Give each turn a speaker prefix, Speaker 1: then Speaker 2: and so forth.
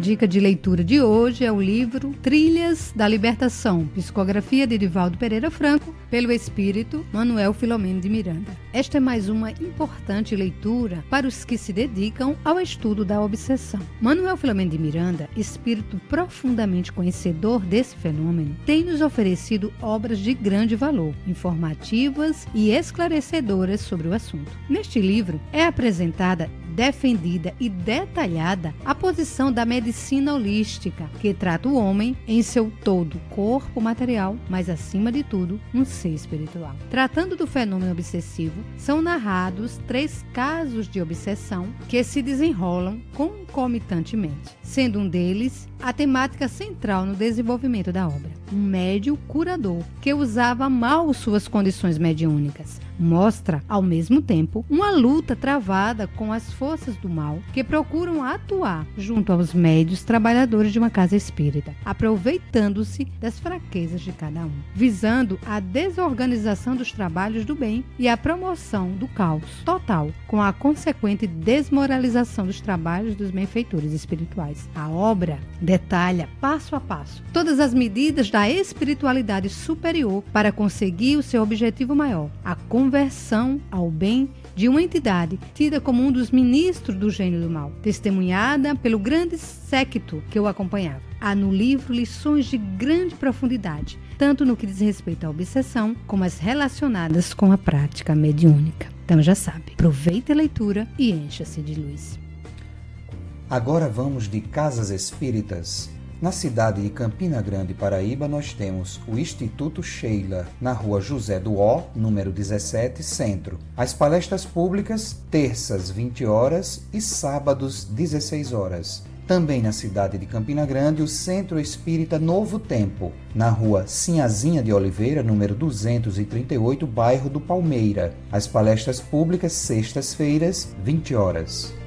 Speaker 1: dica de leitura de hoje é o livro Trilhas da Libertação, psicografia de Divaldo Pereira Franco, pelo espírito Manuel Filomeno de Miranda. Esta é mais uma importante leitura para os que se dedicam ao estudo da obsessão. Manuel Filomeno de Miranda, espírito profundamente conhecedor desse fenômeno, tem nos oferecido obras de grande valor, informativas e esclarecedoras sobre o assunto. Neste livro é apresentada, defendida e detalhada a posição da medicina holística, que trata o homem em seu todo, corpo material, mas acima de tudo, um ser espiritual. Tratando do fenômeno obsessivo, são narrados 3 casos de obsessão que se desenrolam concomitantemente, sendo um deles a temática central no desenvolvimento da obra. Um médium curador que usava mal suas condições mediúnicas mostra, ao mesmo tempo, uma luta travada com as forças do mal que procuram atuar junto aos médios trabalhadores de uma casa espírita, aproveitando-se das fraquezas de cada um, visando a desorganização dos trabalhos do bem e a promoção do caos total, com a consequente desmoralização dos trabalhos dos benfeitores espirituais. A obra detalha, passo a passo, todas as medidas da espiritualidade superior para conseguir o seu objetivo maior, a conversão ao bem de uma entidade tida como um dos ministros do gênio do mal, testemunhada pelo grande séquito que o acompanhava. Há no livro lições de grande profundidade, tanto no que diz respeito à obsessão, como as relacionadas com a prática mediúnica. Então já sabe, aproveite a leitura e encha-se de luz.
Speaker 2: Agora vamos de casas espíritas. Na cidade de Campina Grande, Paraíba, nós temos o Instituto Sheila, na rua José do Ó, número 17, Centro. As palestras públicas, terças, 20 horas e sábados, 16 horas. Também na cidade de Campina Grande, o Centro Espírita Novo Tempo, na rua Sinhazinha de Oliveira, número 238, bairro do Palmeira. As palestras públicas, sextas-feiras, 20 horas.